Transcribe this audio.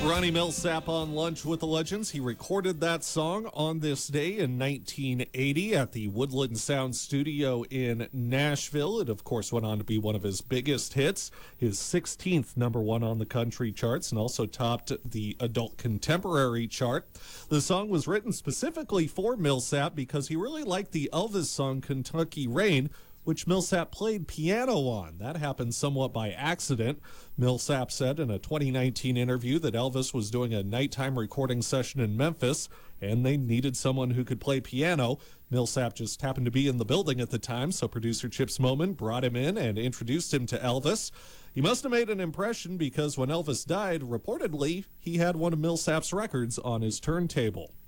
Ronnie Millsap on Lunch with the Legends. He recorded that song on this day in 1980 at the Woodland Sound Studio in Nashville. It, of course, went on to be one of his biggest hits, his 16th number one on the country charts, and also topped the adult contemporary chart. The song was written specifically for Millsap because he really liked the Elvis song Kentucky Rain, which Millsap played piano on. That happened somewhat by accident. Millsap said in a 2019 interview that Elvis was doing a nighttime recording session in Memphis, and they needed someone who could play piano. Millsap just happened to be in the building at the time, so producer Chip Smoman brought him in and introduced him to Elvis. He must have made an impression because when Elvis died, reportedly, he had one of Millsap's records on his turntable.